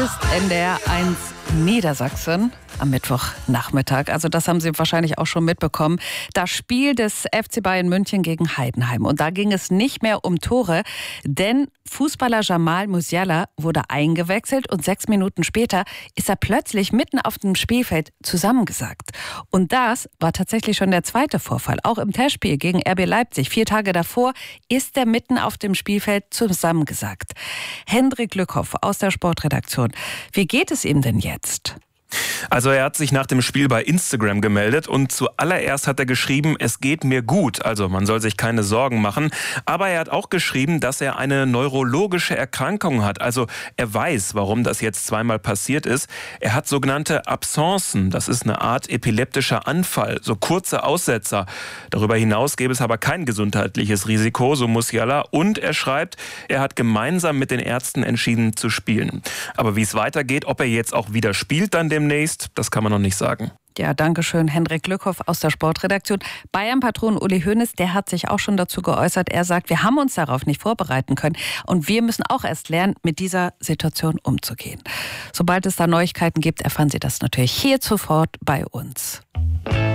ist NDR 1 Niedersachsen am Mittwochnachmittag. Also das haben Sie wahrscheinlich auch schon mitbekommen. Das Spiel des FC Bayern München gegen Heidenheim. Und da ging es nicht mehr um Tore, denn Fußballer Jamal Musiala wurde eingewechselt und 6 Minuten später ist er plötzlich mitten auf dem Spielfeld zusammengesackt. Und das war tatsächlich schon der zweite Vorfall. Auch im Testspiel gegen RB Leipzig, 4 Tage davor, ist er mitten auf dem Spielfeld zusammengesackt. Hendrik Lückhoff aus der Sportredaktion. Wie geht es ihm denn jetzt? Also er hat sich nach dem Spiel bei Instagram gemeldet und zuallererst hat er geschrieben, es geht mir gut, also man soll sich keine Sorgen machen. Aber er hat auch geschrieben, dass er eine neurologische Erkrankung hat, also er weiß, warum das jetzt zweimal passiert ist. Er hat sogenannte Absencen, das ist eine Art epileptischer Anfall, so kurze Aussetzer. Darüber hinaus gäbe es aber kein gesundheitliches Risiko, so Musiala. Und er schreibt, er hat gemeinsam mit den Ärzten entschieden zu spielen. Aber wie es weitergeht, ob er jetzt auch wieder spielt dann demnächst, das kann man noch nicht sagen. Ja, danke schön, Hendrik Lückhoff aus der Sportredaktion. Bayern-Patron Uli Hoeneß, der hat sich auch schon dazu geäußert. Er sagt, wir haben uns darauf nicht vorbereiten können und wir müssen auch erst lernen, mit dieser Situation umzugehen. Sobald es da Neuigkeiten gibt, erfahren Sie das natürlich hier sofort bei uns.